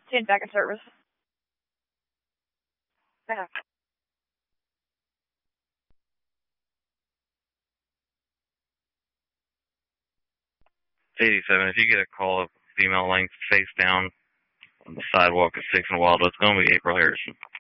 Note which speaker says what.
Speaker 1: Change back in service. Yeah.
Speaker 2: 87, if you get a call of female laying face down on the sidewalk at 6 and Wild, it's going to be April Harrison.